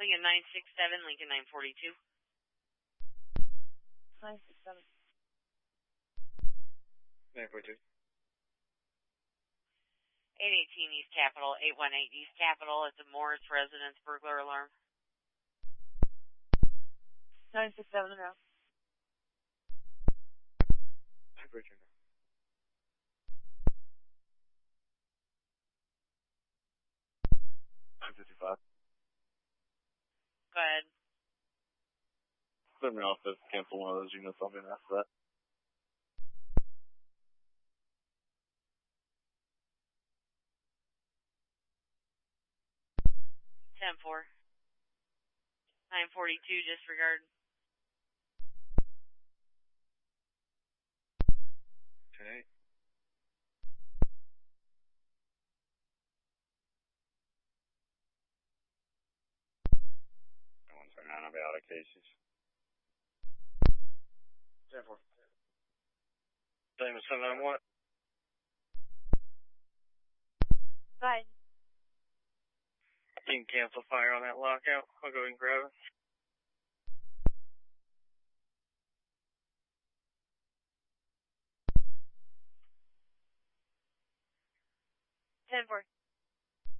Lincoln 967, Lincoln 942. 967. 942. 818 East Capitol, 818 East Capitol. It's a Morris residence burglar alarm. 967 now. Bridger. 955. Go ahead. Clear me off if cancel one of those units. I'll be after that. 10-4. 942, disregard. 10-8. I'll be out of cases. 10-4. Damon 791. Bye. You can cancel fire on that lockout. I'll go ahead and grab it. 10-4.